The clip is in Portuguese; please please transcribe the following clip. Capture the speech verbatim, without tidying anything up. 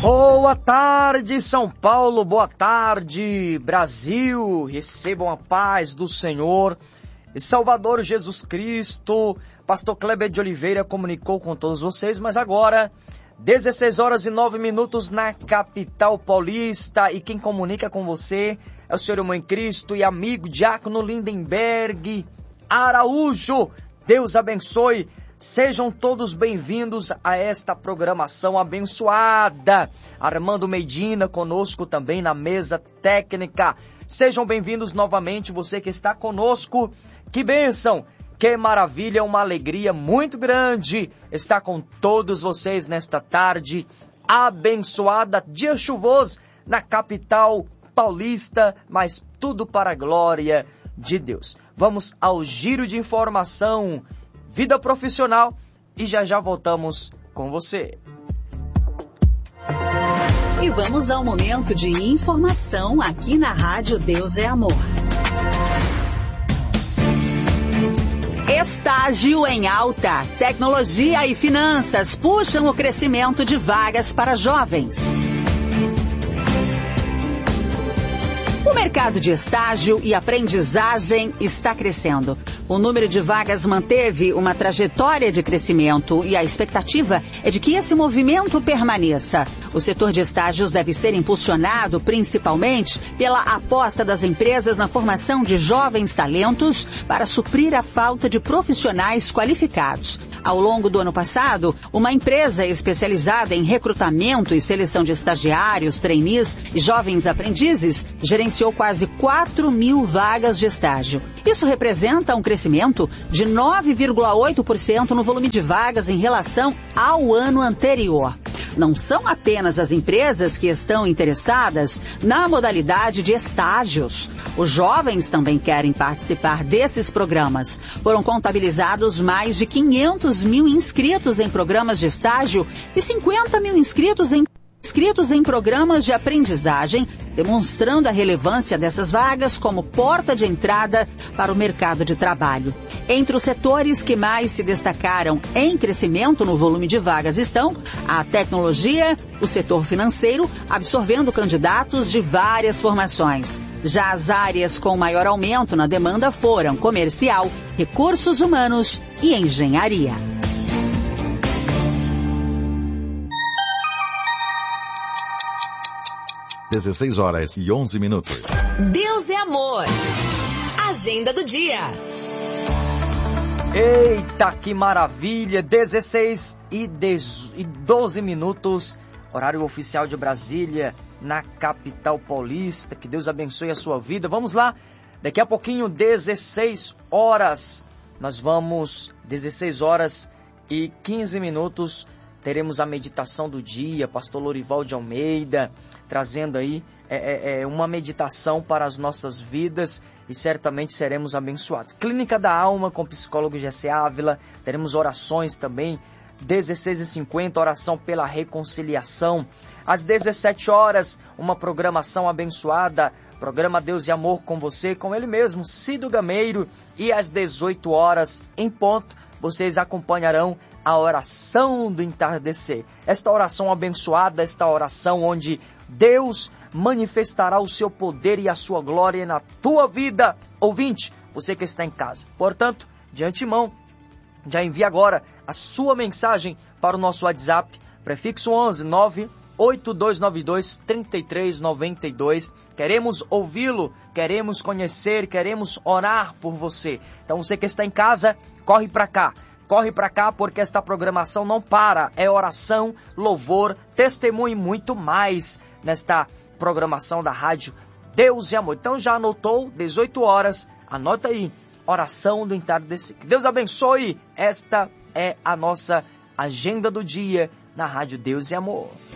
Boa tarde, São Paulo, boa tarde, Brasil, recebam a paz do Senhor e Salvador Jesus Cristo. Pastor Kleber de Oliveira comunicou com todos vocês, mas agora, dezesseis horas e nove minutos na capital paulista, e quem comunica com você é o Senhor Irmão em Cristo e amigo Diácono Lindenberg Araújo. Deus abençoe. Sejam todos bem-vindos a esta programação abençoada. Armando Medina conosco também na mesa técnica. Sejam bem-vindos novamente, você que está conosco. Que bênção, que maravilha, uma alegria muito grande estar com todos vocês nesta tarde abençoada. Dia chuvoso na capital paulista, mas tudo para a glória de Deus. Vamos ao giro de informação, vida profissional, e já já voltamos com você. E vamos ao momento de informação aqui na Rádio Deus é Amor. Estágio em alta. Tecnologia e finanças puxam o crescimento de vagas para jovens. O mercado de estágio e aprendizagem está crescendo. O número de vagas manteve uma trajetória de crescimento e a expectativa é de que esse movimento permaneça. O setor de estágios deve ser impulsionado principalmente pela aposta das empresas na formação de jovens talentos para suprir a falta de profissionais qualificados. Ao longo do ano passado, uma empresa especializada em recrutamento e seleção de estagiários, trainees e jovens aprendizes gerenciou quase quatro mil vagas de estágio. Isso representa um crescimento de nove vírgula oito por cento no volume de vagas em relação ao ano anterior. Não são apenas as empresas que estão interessadas na modalidade de estágios. Os jovens também querem participar desses programas. Foram contabilizados mais de quinhentos mil inscritos em programas de estágio e cinquenta mil inscritos em inscritos em programas de aprendizagem, demonstrando a relevância dessas vagas como porta de entrada para o mercado de trabalho. Entre os setores que mais se destacaram em crescimento no volume de vagas estão a tecnologia, o setor financeiro, absorvendo candidatos de várias formações. Já as áreas com maior aumento na demanda foram comercial, recursos humanos e engenharia. dezesseis horas e onze minutos. Deus é amor. Agenda do dia. Eita, que maravilha! dezesseis e doze minutos, horário oficial de Brasília, na capital paulista. Que Deus abençoe a sua vida. Vamos lá, daqui a pouquinho, dezesseis horas, nós vamos, dezesseis horas e quinze minutos, teremos a meditação do dia, pastor Lorival de Almeida, trazendo aí é, é, uma meditação para as nossas vidas, e certamente seremos abençoados. Clínica da Alma com o psicólogo Jesse Ávila, teremos orações também, dezesseis e cinquenta, oração pela reconciliação. Às dezessete horas, uma programação abençoada, programa Deus e Amor com você, com ele mesmo, Cido Gameiro, e às dezoito horas, em ponto, vocês acompanharão a oração do entardecer. Esta oração abençoada, esta oração onde Deus manifestará o seu poder e a sua glória na tua vida, ouvinte, você que está em casa. Portanto, de antemão, já envie agora a sua mensagem para o nosso WhatsApp, prefixo onze nove oito dois nove dois três três nove dois. Queremos ouvi-lo, queremos conhecer, queremos orar por você. Então você que está em casa, corre para cá. Corre para cá porque esta programação não para. É oração, louvor, testemunho e muito mais nesta programação da Rádio Deus e Amor. Então já anotou? dezoito horas, anota aí. Oração do entardecer. Que Deus abençoe. Esta é a nossa agenda do dia na Rádio Deus e Amor.